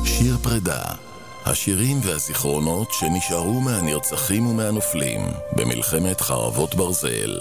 שיר פרידה, השירים והזיכרונות שנשארו מהנרצחים ומהנופלים במלחמת חרבות ברזל.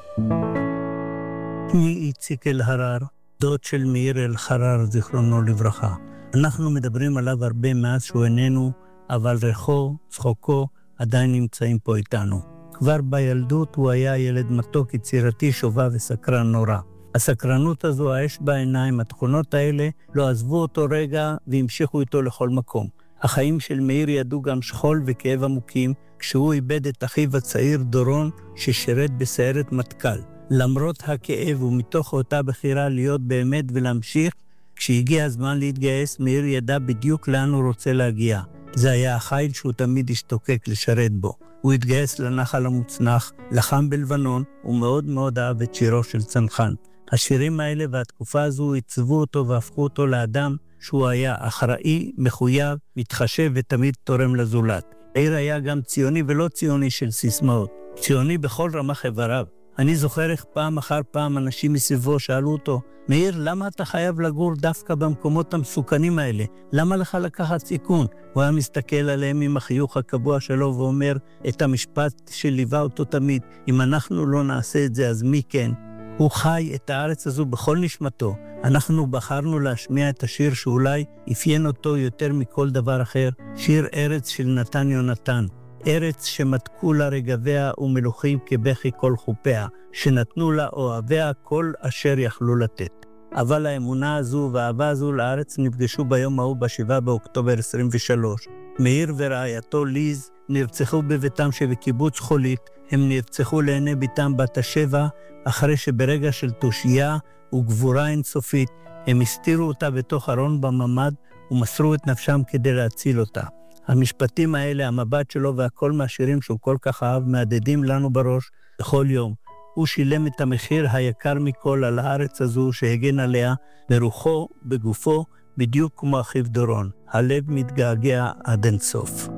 שמי איציק אלהרר, דוד של מאיר אלחרר, זיכרונו לברכה. אנחנו מדברים עליו הרבה מאז שהוא איננו, אבל ריחו, צחוקו, עדיין נמצאים פה איתנו. כבר בילדות הוא היה ילד מתוק, יצירתי, שובב וסקרן נורא. הסקרנות הזו, האש בעיניים, התכונות האלה, לא עזבו אותו רגע והמשיכו איתו לכל מקום. החיים של מאיר ידעו גם שכול וכאב עמוקים, כשהוא איבד את אחיו הצעיר דורון, ששירת בסיירת מטכ"ל. למרות הכאב ומתוך אותה בחירה להיות באמת ולהמשיך, כשהגיע הזמן להתגייס, מאיר ידע בדיוק לאן הוא רוצה להגיע. זה היה החיל שהוא תמיד השתוקק לשרת בו. הוא התגייס לנחל המוצנח, לחם בלבנון, ומאוד מאוד אהב את שירו של צנחן. השירים האלה והתקופה הזו עיצבו אותו והפכו אותו לאדם שהוא היה אחראי, מחויב, מתחשב ותמיד תורם לזולת. מאיר היה גם ציוני ולא ציוני של סיסמאות. ציוני בכל רמ"ח איבריו. אני זוכר איך פעם אחר פעם אנשים מסביבו שאלו אותו, מאיר, למה אתה חייב לגור דווקא במקומות המסוכנים האלה? למה לך לקחת סיכון? הוא היה מסתכל עליהם עם החיוך הקבוע שלו ואומר את המשפט שליווה אותו תמיד, אם אנחנו לא נעשה את זה אז מי כן? הוא חי את הארץ הזו בכל נשמתו. אנחנו בחרנו להשמיע את השיר שאולי אפיין אותו יותר מכל דבר אחר, שיר ארץ של נתן יונתן. ארץ שמתקו לה רגביה ומלוכים כבכי כל חופיה, שנתנו לה אוהביה כל אשר יכלו לתת. אבל האמונה הזו והאהבה הזו לארץ נפגשו ביום ההוא ב7 באוקטובר 23. מאיר ורעייתו ליז נרצחו בביתם שבקיבוץ חולית, הם נרצחו לעיני ביתם בת ה7, אחרי שברגע של תושייה וגבורה אינסופית, הם הסתירו אותה בתוך ארון בממד ומסרו את נפשם כדי להציל אותה. המשפטים האלה, המבט שלו והכל מהשירים שהוא כל כך אהב, מהדהדים לנו בראש בכל יום. הוא שילם את המחיר היקר מכל על הארץ הזו שהגן עליה, ברוחו, בגופו, בדיוק כמו אחיו דורון. הלב מתגעגע עד אינסוף.